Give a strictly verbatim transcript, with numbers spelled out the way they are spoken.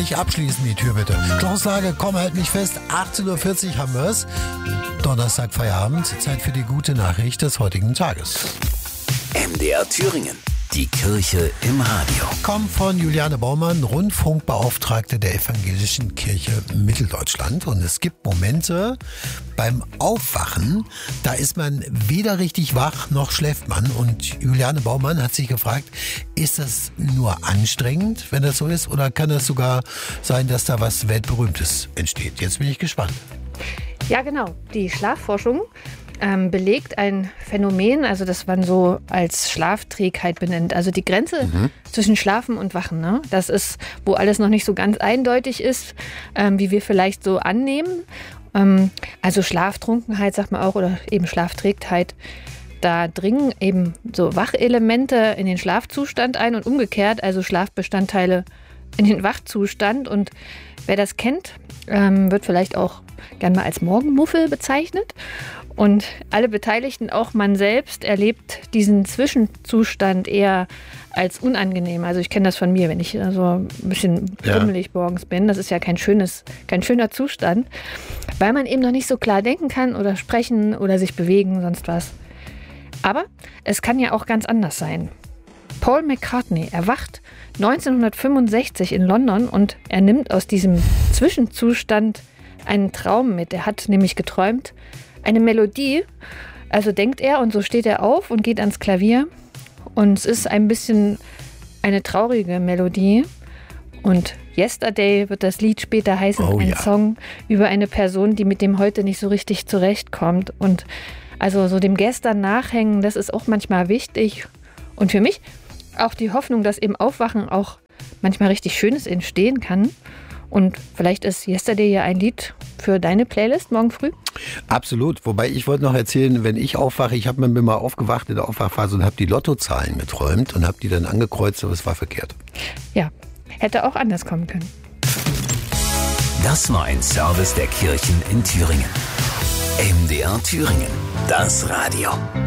Nicht abschließen, die Tür bitte. Klaus Lage, komm, halt mich fest. achtzehn Uhr vierzig haben wir es. Donnerstag Feierabend. Zeit für die gute Nachricht des heutigen Tages. M D R Thüringen. Die Kirche im Radio. Kommt von Juliane Baumann, Rundfunkbeauftragte der Evangelischen Kirche Mitteldeutschland. Und es gibt Momente beim Aufwachen, da ist man weder richtig wach noch schläft man. Und Juliane Baumann hat sich gefragt, ist das nur anstrengend, wenn das so ist? Oder kann das sogar sein, dass da was Weltberühmtes entsteht? Jetzt bin ich gespannt. Ja, genau. Die Schlafforschung ähm, belegt ein Phänomen, also das man so als Schlafträgheit benennt. Also die Grenze mhm. zwischen Schlafen und Wachen. Ne? Das ist, wo alles noch nicht so ganz eindeutig ist, ähm, wie wir vielleicht so annehmen. Ähm, also Schlaftrunkenheit, sagt man auch, oder eben Schlafträgheit. Da dringen eben so Wachelemente in den Schlafzustand ein und umgekehrt, also Schlafbestandteile in den Wachzustand. Und wer das kennt, ähm, wird vielleicht auch gern mal als Morgenmuffel bezeichnet. Und alle Beteiligten, auch man selbst, erlebt diesen Zwischenzustand eher als unangenehm. Also ich kenne das von mir, wenn ich so ein bisschen grummelig ja. morgens bin. Das ist ja kein schönes, kein schöner Zustand, weil man eben noch nicht so klar denken kann oder sprechen oder sich bewegen, sonst was. Aber es kann ja auch ganz anders sein. Paul McCartney erwacht neunzehnhundertfünfundsechzig in London und er nimmt aus diesem Zwischenzustand einen Traum mit. Er hat nämlich geträumt, eine Melodie, also denkt er, und so steht er auf und geht ans Klavier. Und es ist ein bisschen eine traurige Melodie. Und Yesterday wird das Lied später heißen, oh, ein ja. Song über eine Person, die mit dem heute nicht so richtig zurechtkommt. Und also so dem Gestern nachhängen, das ist auch manchmal wichtig. Und für mich auch die Hoffnung, dass im Aufwachen auch manchmal richtig Schönes entstehen kann. Und vielleicht ist Yesterday ja ein Lied für deine Playlist morgen früh? Absolut. Wobei ich wollte noch erzählen, wenn ich aufwache, ich habe mir mal aufgewacht in der Aufwachphase und habe die Lottozahlen geträumt und habe die dann angekreuzt, aber es war verkehrt. Ja, hätte auch anders kommen können. Das war ein Service der Kirchen in Thüringen. M D R Thüringen, das Radio.